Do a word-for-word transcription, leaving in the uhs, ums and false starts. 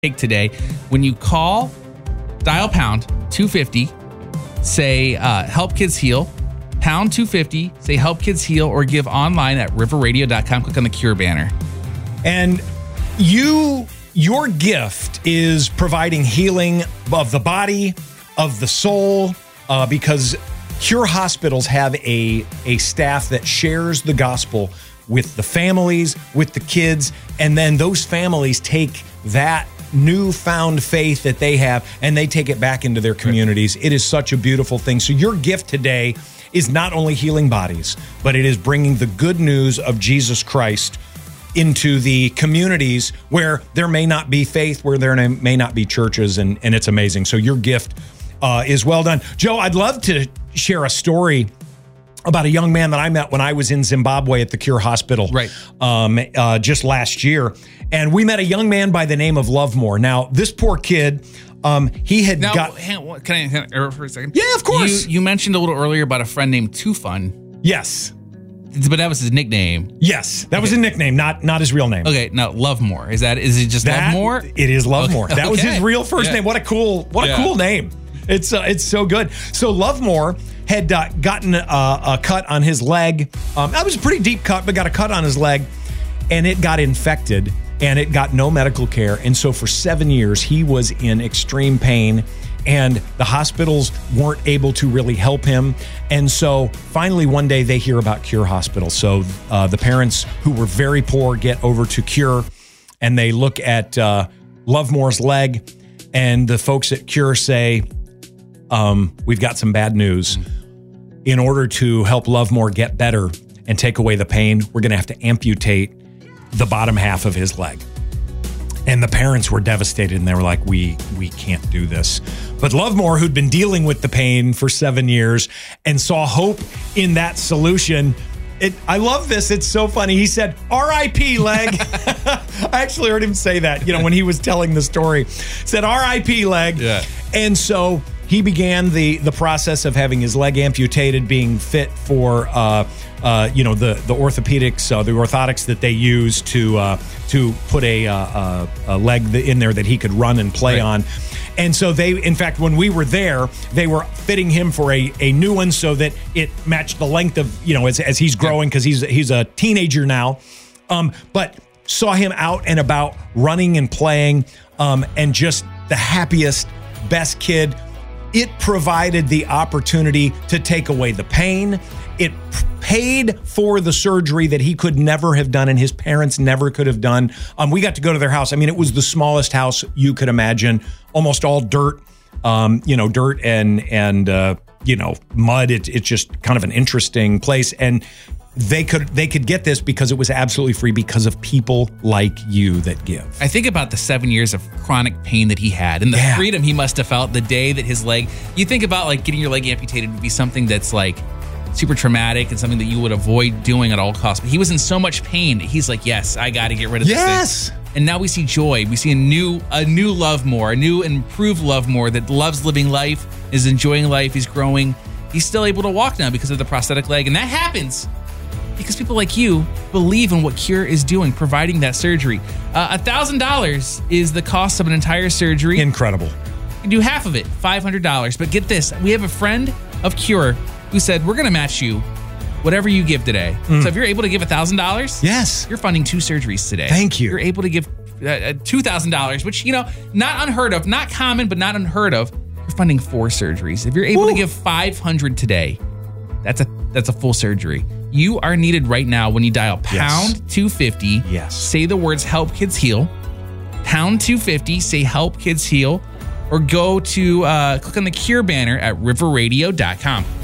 take today. When you call, dial pound two fifty, say uh, help kids heal, pound two fifty, say help kids heal, or give online at river radio dot com. Click on the Cure banner. And you, your gift is providing healing of the body, of the soul, uh, because Cure Hospitals have a, a staff that shares the gospel with the families, with the kids, and then those families take that newfound faith that they have and they take it back into their communities. It is such a beautiful thing. So your gift today is not only healing bodies, but it is bringing the good news of Jesus Christ into the communities where there may not be faith, where there may not be churches, and, and it's amazing. So your gift uh, is well done. Joe, I'd love to share a story about a young man that I met when I was in Zimbabwe at the Cure Hospital, right? Um, uh, just last year. And we met a young man by the name of Lovemore. Now, this poor kid, um, he had now, got... Hang on, can I can I, for a second? Yeah, of course. You, you mentioned a little earlier about a friend named Too Fun. Yes. But that was his nickname. Yes, that okay. was a nickname, not not his real name. Okay, now Lovemore. Is that is it just that, Lovemore? It is Lovemore. Okay. That was his real first yeah. name. What a cool, what yeah. a cool name. It's uh, it's so good. So Lovemore had uh, gotten a, a cut on his leg. Um, that was a pretty deep cut, but got a cut on his leg, and it got infected, and it got no medical care. And so for seven years, he was in extreme pain, and the hospitals weren't able to really help him. And so finally, one day, they hear about Cure Hospital. So uh, the parents who were very poor get over to Cure, and they look at uh, Lovemore's leg, and the folks at Cure say, um, we've got some bad news. In order to help Lovemore get better and take away the pain, we're going to have to amputate the bottom half of his leg. And the parents were devastated, and they were like, we we can't do this. But Lovemore, who'd been dealing with the pain for seven years and saw hope in that solution, it, I love this. It's so funny. He said, R I P leg. I actually heard him say that, you know, when he was telling the story. Said, R I P leg. Yeah. And so he began the the process of having his leg amputated, being fit for uh, uh, you know the the orthopedics, uh, the orthotics that they use to uh, to put a, uh, a leg in there that he could run and play right. on. And so they, in fact, when we were there, they were fitting him for a, a new one so that it matched the length of, you know, as, as he's growing, because he's he's a teenager now. Um, but saw him out and about running and playing, um, and just the happiest, best kid. It provided the opportunity to take away the pain. It paid for the surgery that he could never have done and his parents never could have done. Um, we got to go to their house. I mean, it was the smallest house you could imagine, almost all dirt, um, you know, dirt and, and uh, you know, mud. It, it's just kind of an interesting place. And they could they could get this because it was absolutely free because of people like you that give. I think about the seven years of chronic pain that he had and the yeah. freedom he must have felt the day that his leg, you think about like getting your leg amputated would be something that's like super traumatic and something that you would avoid doing at all costs. But he was in so much pain. He's like, yes, I got to get rid of this yes. thing. And now we see joy. We see a new a new Lovemore, a new improved Lovemore that loves living life, is enjoying life, he's growing. He's still able to walk now because of the prosthetic leg. And that happens because people like you believe in what Cure is doing, providing that surgery. Uh, one thousand dollars is the cost of an entire surgery. Incredible. You can do half of it, five hundred dollars. But get this, we have a friend of Cure who said, we're going to match you whatever you give today. Mm. So if you're able to give one thousand dollars, yes, you're funding two surgeries today. Thank you. You're able to give uh, two thousand dollars, which, you know, not unheard of, not common, but not unheard of. You're funding four surgeries. If you're able Ooh. to give five hundred today, that's a that's a full surgery. You are needed right now when you dial pound yes. two fifty. Yes. Say the words help kids heal. Pound two fifty, say help kids heal. Or go to uh, click on the Cure banner at river radio dot com.